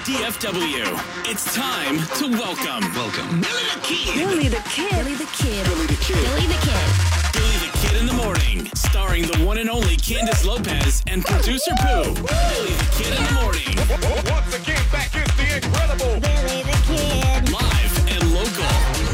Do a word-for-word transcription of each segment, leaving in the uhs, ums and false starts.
D F W. It's time to welcome. Welcome. Billy the Kid. Billy the Kid. Billy the Kid. Billy the Kid. Billy the Kid. Billy the Kid in the morning. Starring the one and only Candace Lopez and producer Pooh. Billy the Kid in the morning. Once again, back is the incredible Billy the Kid. Live and local.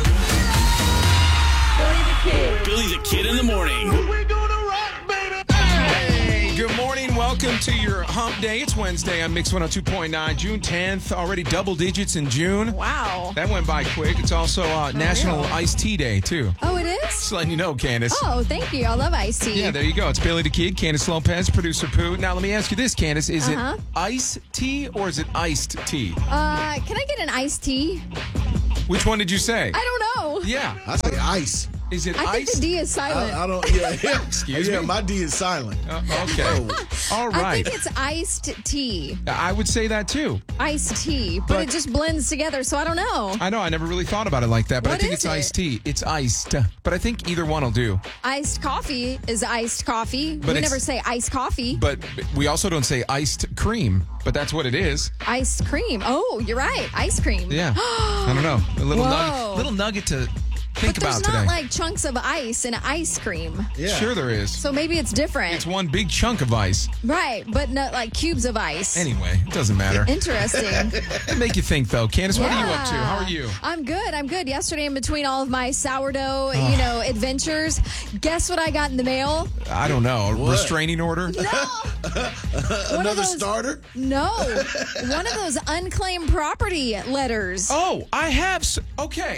Billy the Kid. Billy the Kid in the morning. We're gonna rock, baby. Hey, good morning. Welcome to your hump day. It's Wednesday on Mix one oh two point nine, June tenth. Already double digits in June. Wow. That went by quick. It's also uh, National really? Iced Tea Day, too. Oh, it is? Just letting you know, Candace. Oh, thank you. I love iced tea. Yeah, there you go. It's Billy the Kid, Candace Lopez, producer Pooh. Now, let me ask you this, Candace. Is Uh-huh. it iced tea or is it iced tea? Uh, can I get an iced tea? Which one did you say? I don't know. Yeah. I say ice. Is it I think iced? the D is silent. I, I don't. Yeah, yeah. Excuse yeah, me? my D is silent. Uh, okay. All I right. think it's iced tea. I would say that, too. Iced tea. But, But- it just blends together, so I don't know. I know. I never really thought about it like that, but I What think is it's it? iced tea. It's iced. But I think either one will do. Iced coffee is iced coffee. But we it's- never say iced coffee. But we also don't say iced cream, but that's what it is. Iced cream. Oh, you're right. Ice cream. Yeah. I don't know. A little Whoa. nugget, little nugget to think But there's about not today. like chunks of ice in ice cream. Yeah. Sure there is. So maybe it's different. It's one big chunk of ice. Right, but not like cubes of ice. Anyway, it doesn't matter. Interesting. It make you think, though. Candace, what are you up to? How are you? I'm good. I'm good. Yesterday, in between all of my sourdough, you know, adventures, guess what I got in the mail? I don't know. A What? restraining order? No. One Another of those, starter? No. One of those unclaimed property letters. Oh, I have. S- okay.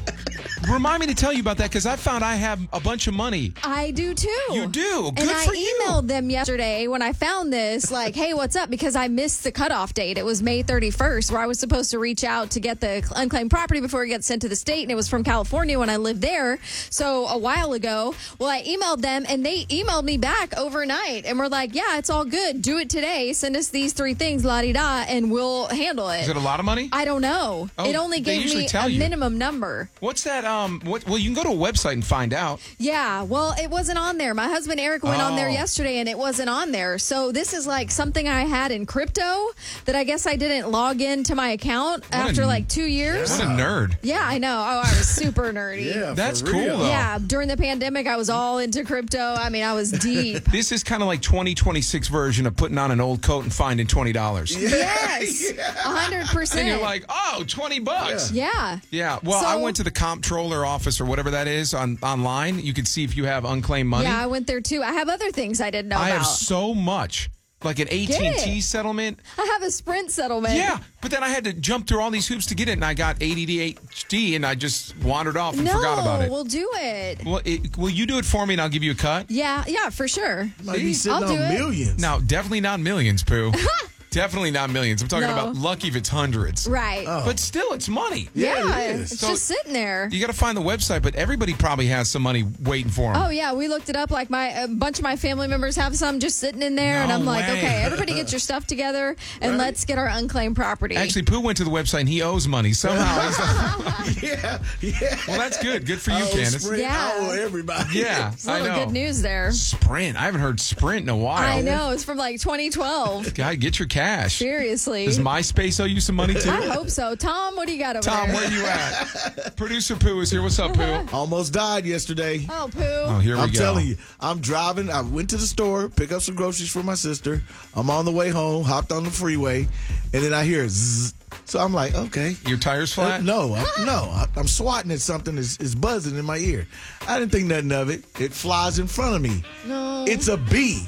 Remind me to tell you about that because I found I have a bunch of money. I do too. You do? Good and I for you. emailed them yesterday when I found this, like, hey, what's up? Because I missed the cutoff date. It was May thirty-first, where I was supposed to reach out to get the unclaimed property before it gets sent to the state. And it was from California when I lived there. So a while ago, well, I emailed them and they emailed me back overnight and were like, yeah, it's all good. Do it today. Send us these three things, la di da, and we'll handle it. Is it a lot of money? I don't know. Oh, it only they gave usually me tell a you. minimum number. What's that? Um. What? Well, you can go to a website and find out. Yeah, well, it wasn't on there. My husband Eric went on there Oh. yesterday and it wasn't on there. So this is like something I had in crypto that I guess I didn't log into my account a after n- like two years. What a nerd. Yeah, I know. Oh, I was super nerdy. Yeah, That's for cool, real. though. Yeah, during the pandemic, I was all into crypto. I mean, I was deep. This is kind of like twenty twenty-six version of putting on an old coat and finding twenty dollars. Yes, a hundred percent. And you're like, oh, twenty bucks. yeah. Yeah. Well, So- I went to the comptroller office or whatever that is on online. You can see if you have unclaimed money. Yeah, I went there too. I have other things I didn't know I about. have so much. Like an A T and T it. settlement. I have a Sprint settlement. Yeah, but then I had to jump through all these hoops to get it, and I got A D D H D, and I just wandered off and No, forgot about it. we'll do it. Well, it, will you do it for me, and I'll give you a cut? Yeah, yeah, for sure. Might be See? sitting I'll on do it. millions. Now, definitely not millions, Pooh. Definitely not millions. I'm talking No. about lucky if it's hundreds. Right. But still, it's money. Yeah, it is. it's So- just sitting there. You got to find the website, but everybody probably has some money waiting for them. Oh yeah, we looked it up. Like my a bunch of my family members have some just sitting in there, and No I'm like, way. okay, everybody get your stuff together and Right. let's get our unclaimed property. Actually, Pooh went to the website, and he owes money somehow. He's like, Yeah, yeah. well, that's good. Good for you, I owe Candace. Sprint. Yeah. I owe everybody. Yeah, It's a I little know. good news there. Sprint. I haven't heard Sprint in a while. I know it's from like twenty twelve. God, get your cash. Seriously, Does MySpace owe you some money too? I hope so. Tom, what do you got over Tom, there? where you at? Producer Pooh is here. What's up, Pooh? Almost died yesterday. Oh, Pooh. Oh, here we I'm go. telling you, I'm driving. I went to the store, pick up some groceries for my sister. I'm on the way home, hopped on the freeway, and then I hear zzz. So I'm like, okay. Your tires Uh, flat? no, I, no. I, I'm swatting at something that's is buzzing in my ear. I didn't think nothing of it. It flies in front of me. No. It's a bee.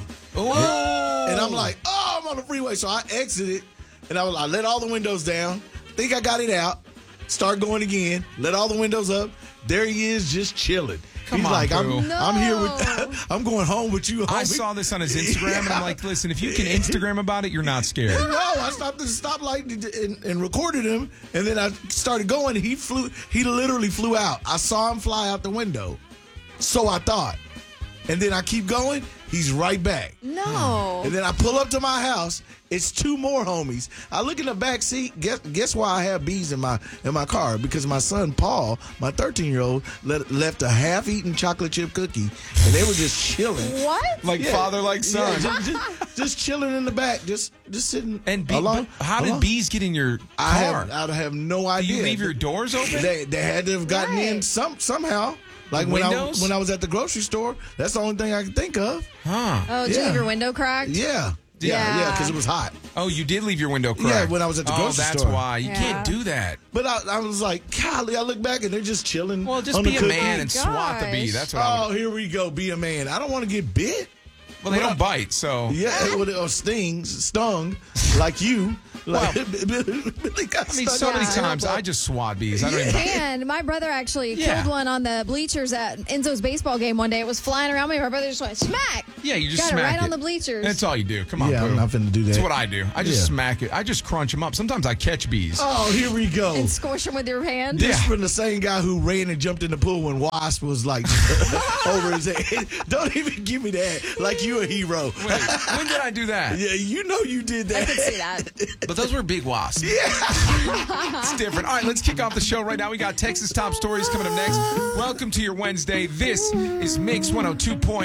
Oh. And I'm like, oh, I'm on the freeway. So I exited, and I, was, I let all the windows down. Think I got it out. Start going again. Let all the windows up. There he is, just chilling. Come He's on, like, I'm, Pooh. I'm here No. with, I'm going home with you. I homie. saw this on his Instagram, and I'm like, listen, if you can Instagram about it, you're not scared. No, I stopped at the stoplight and, and, and recorded him, and then I started going. And he flew. He literally flew out. I saw him fly out the window, so I thought. And then I keep going, he's right back. No. And then I pull up to my house. It's two more homies. I look in the back seat. Guess guess why I have bees in my in my car? Because my son Paul, my thirteen year old, let, left a half eaten chocolate chip cookie, and they were just chilling. What? Like Yeah. father, like son. Yeah, just, just, just chilling in the back, just just sitting. and bee, alone. but how did alone. bees get in your car? I have I have no Do idea. you leave your doors open? They they had to have gotten in Right. some somehow. Like The when I windows? when I was at the grocery store, that's the only thing I can think of. Huh. Oh, did you Yeah. leave your window cracked? Yeah, yeah, Yeah. yeah, because it was hot. Oh, you did leave your window cracked. Yeah, when I was at the oh, grocery that's store. why. You Yeah. can't do that. But I, I was like, golly, I look back and they're just chilling. Well, just on be the a cookie. man and swat the bee. gosh. That's what I Oh, would. here we go. Be a man. I don't want to get bit. Well, they don't bite, so. Yeah, it would or stings, stung, like you. Like, Billy got I mean, stung so on many his times elbow. I just swat bees. I don't even. And my brother actually Yeah. killed one on the bleachers at Enzo's baseball game one day. It was flying around me. My brother just went smack. Yeah, you just Got smack it right on the bleachers. That's all you do. Come on, Yeah, Pooh. I'm not finna do that. That's what I do. I just Yeah. smack it. I just crunch them up. Sometimes I catch bees. Oh, here we go. And squish them with your hand. This Yeah. from the same guy who ran and jumped in the pool when Wasp was like over his head. Don't even give me that. Like you a hero. Wait, when did I do that? Yeah, you know you did that. I could see that. But those were big wasps. Yeah. It's different. All right, let's kick off the show right now. We got Texas Top Stories coming up next. Welcome to your Wednesday. This is Mix one oh two point